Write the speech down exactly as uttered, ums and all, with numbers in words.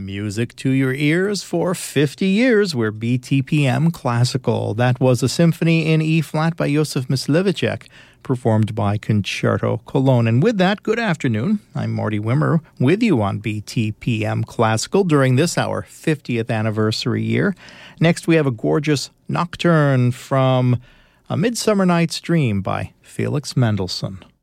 Music to your ears for fifty years. We're B T P M Classical. That was a symphony in E-flat by Josef Myslivicek, performed by Concerto Cologne. And with that, good afternoon. I'm Marty Wimmer with you on B T P M Classical during this our fiftieth anniversary year. Next, we have a gorgeous nocturne from A Midsummer Night's Dream by Felix Mendelssohn.